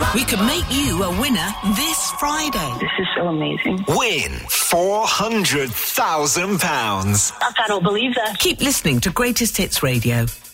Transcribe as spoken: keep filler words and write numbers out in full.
We could make you a winner this Friday. This is so amazing. Win four hundred thousand pounds. I cannot believe that. Keep listening to Greatest Hits Radio.